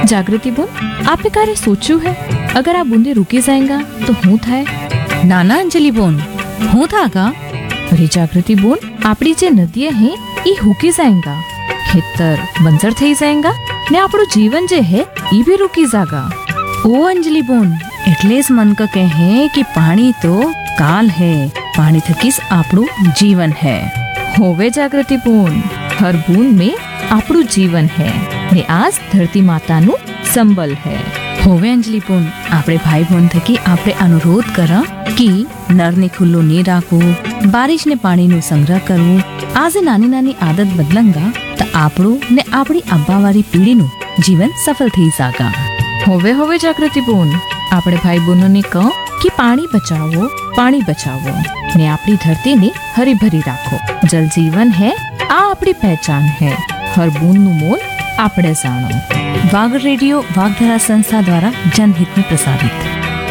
जागृति बोन, आपने कार्य सोचू है? अगर आप बूंदे रुकी जाएगा तो हूँ थाय? नाना अंजलि बोन, हूँ था का? अरे जागृति बोन, आपड़ी जे नदियां हैं ई हुकी जाएगा, खेतर बंजर थई जाएगा ने આપણું जीवन जे है ई भी रुकी जागा। ओ अंजलि बोन, એટલે જ મન ક કહે कि पानी तो काल है, पानी थकीस આપણું जीवन है। होवे जागृति बोन, हर बूंद में આપણું जीवन है ने आज धरती मातानु संबल है। होवे अंजलि बोन, आपणे भाई बोन थकी आपणे अनुरोध करा कि नरने खुल्लो नहीं राखो, बारिश ने पानी नु संग्रह करवो। आज नानी नानी आदत बदलंगा तो આપણું ने આપણી આબાવાળી પીઢીનું जीवन सफल थी जागा। होवे होवे जागृति बोन, આપણે भाई बहनों ने कहो कि पानी बचाओ ने आपणी धरती ने हरी भरी राखो। जल जीवन है, आ आपणी पहचान है, हर बूंद नु मोल आपणे जानो। वाग रेडियो वागधारा संस्था द्वारा जनहित में प्रसारित।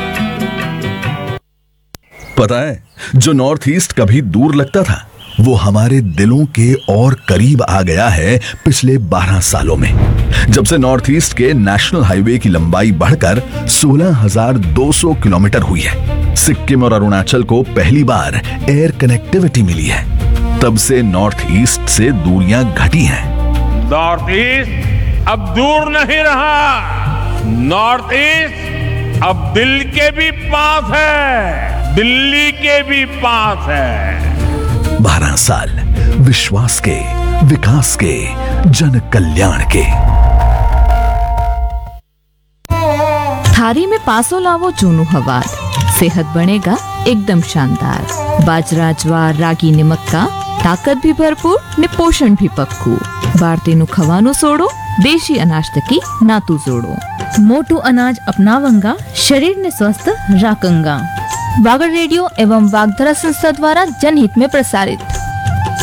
पता है, जो नॉर्थ ईस्ट कभी दूर लगता था वो हमारे दिलों के और करीब आ गया है पिछले 12 सालों में, जब से नॉर्थ ईस्ट के नेशनल हाईवे की लंबाई बढ़कर 16,200 किलोमीटर हुई है। सिक्किम और अरुणाचल को पहली बार एयर कनेक्टिविटी मिली है, तब से नॉर्थ ईस्ट से दूरियां घटी हैं। नॉर्थ ईस्ट अब दूर नहीं रहा, नॉर्थ ईस्ट अब दिल के भी पास है, दिल्ली के भी पास है। 12 साल विश्वास के, विकास के, जन कल्याण के। थारी में पासो लावो जूनू हवार, सेहत बनेगा एकदम शानदार। बाजरा, ज्वार, रागी ने मक्का, ताकत भी भरपूर ने पोषण भी पक्कू। भारतीय खवानो सोड़ो, देशी अनाज तकी नातू जोड़ो। मोटू अनाज अपनावंगा, शरीर ने स्वस्थ राखंगा। वागड़ रेडियो एवं वागधारा संस्था द्वारा जनहित में प्रसारित।